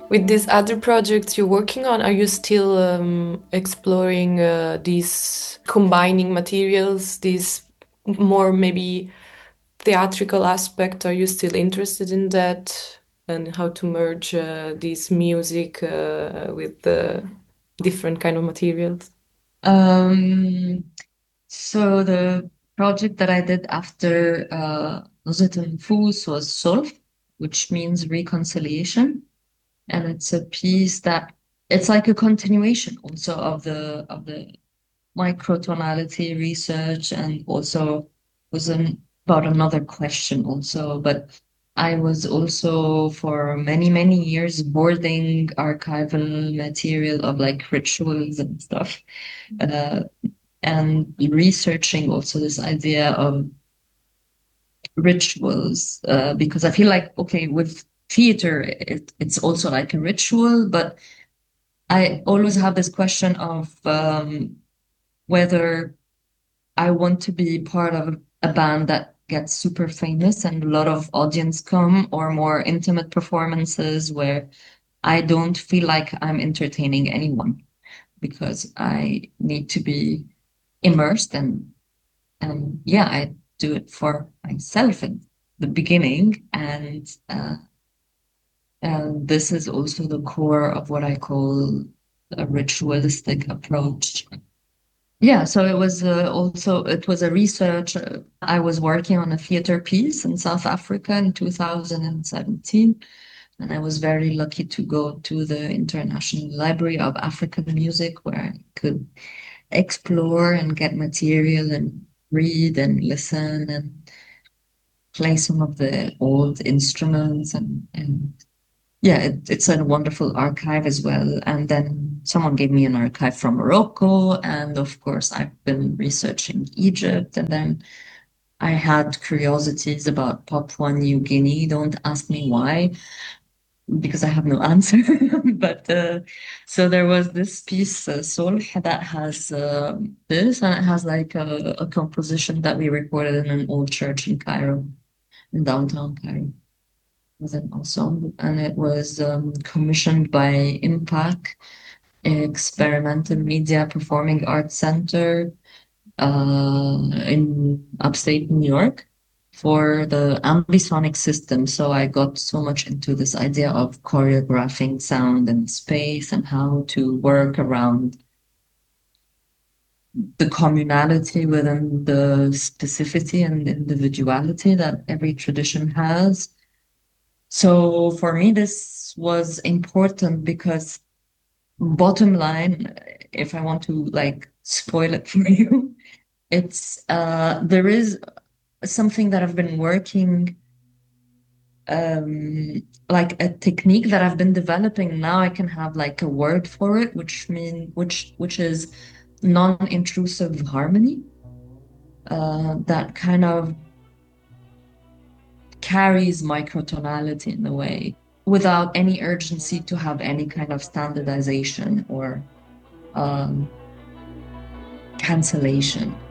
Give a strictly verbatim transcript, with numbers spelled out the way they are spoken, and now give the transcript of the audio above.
With these other projects you're working on, are you still um, exploring uh, these combining materials, these more maybe theatrical aspect? Are you still interested in that and how to merge uh, this music uh, with the different kind of materials? Um, so the project that I did after uh, Nuzhat al-Nufus was Sulh, which means reconciliation. And it's a piece that it's like a continuation also of the of the microtonality research, and also was an, about another question also. But I was also for many, many years boarding archival material of like rituals and stuff, uh, and researching also this idea of rituals, uh, because I feel like, okay, with theater, it, it's also like a ritual, but I always have this question of um, whether I want to be part of a band that gets super famous and a lot of audience come, or more intimate performances where I don't feel like I'm entertaining anyone because I need to be immersed, and and yeah, I do it for myself in the beginning, and uh, and this is also the core of what I call a ritualistic approach. Yeah, so it was uh, also it was a research. Uh, I was working on a theater piece in South Africa in two thousand seventeen, and I was very lucky to go to the International Library of African Music, where I could explore and get material and read and listen and play some of the old instruments, and and yeah, it, it's a wonderful archive as well. And then someone gave me an archive from Morocco. And of course, I've been researching Egypt. And then I had curiosities about Papua New Guinea. Don't ask me why, because I have no answer. But uh, so there was this piece, uh, Solh, that has uh, this, and it has like a, a composition that we recorded in an old church in Cairo, in downtown Cairo. Was an ensemble, and it was um, commissioned by Impact Experimental Media Performing Arts Center uh, in upstate New York for the ambisonic system. So I got so much into this idea of choreographing sound and space and how to work around the communality within the specificity and individuality that every tradition has. So for me, this was important because bottom line, if I want to like spoil it for you, it's uh there is something that I've been working um like a technique that I've been developing. Now I can have like a word for it, which mean which which is non-intrusive harmony. Uh, that kind of carries microtonality in a way without any urgency to have any kind of standardization or um, cancellation.